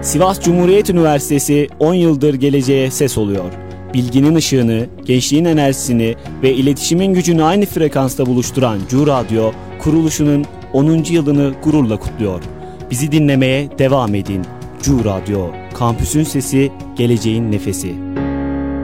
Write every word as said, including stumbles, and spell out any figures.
Sivas Cumhuriyet Üniversitesi on yıldır geleceğe ses oluyor. Bilginin ışığını, gençliğin enerjisini ve iletişimin gücünü aynı frekansta buluşturan Cu Radyo, kuruluşunun onuncu yılını gururla kutluyor. Bizi dinlemeye devam edin. Cu Radyo, kampüsün sesi, geleceğin nefesi.